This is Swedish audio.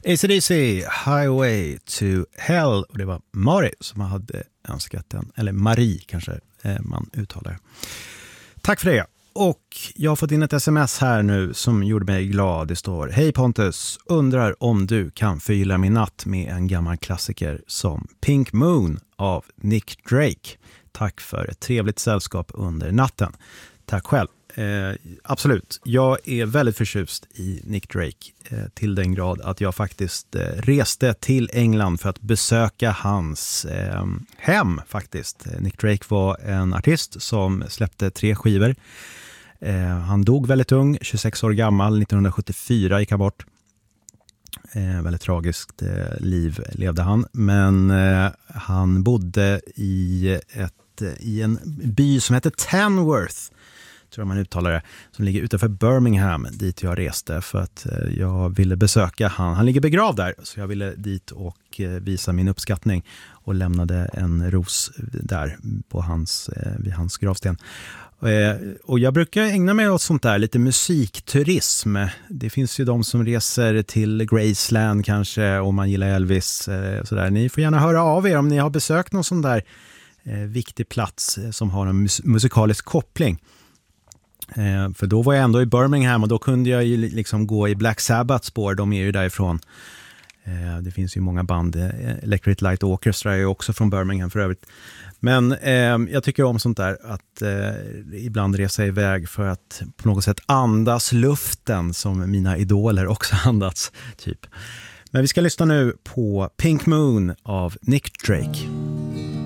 AC/DC, Highway to Hell. Och det var Mari som hade önskat den. Eller Marie kanske man uttalar. Tack för det. Och jag har fått in ett sms här nu som gjorde mig glad. Det står: Hej Pontus, undrar om du kan förgylla min natt med en gammal klassiker som Pink Moon av Nick Drake. Tack för ett trevligt sällskap under natten. Tack själv. Absolut, jag är väldigt förtjust i Nick Drake till den grad att jag faktiskt reste till England för att besöka hans hem faktiskt. Nick Drake var en artist som släppte 3 skivor. Han dog väldigt ung, 26 år gammal, 1974 gick han bort. Väldigt tragiskt liv levde han, men han bodde i en by som heter Tamworth, tror jag man uttalar det, som ligger utanför Birmingham, dit jag reste för att jag ville besöka han. Han ligger begravd där, så jag ville dit och visa min uppskattning och lämnade en ros där på vid hans gravsten. Och jag brukar ägna mig åt sånt där, lite musikturism. Det finns ju de som reser till Graceland kanske, om man gillar Elvis. Sådär. Ni får gärna höra av er om ni har besökt någon sån där viktig plats som har en musikalisk koppling. För då var jag ändå i Birmingham och då kunde jag ju liksom gå i Black Sabbath spår, de är ju därifrån. Det finns ju många band, Electric Light Orchestra är ju också från Birmingham för övrigt. Men jag tycker om sånt där, att ibland resa iväg för att på något sätt andas luften som mina idoler också andats typ. Men vi ska lyssna nu på Pink Moon av Nick Drake.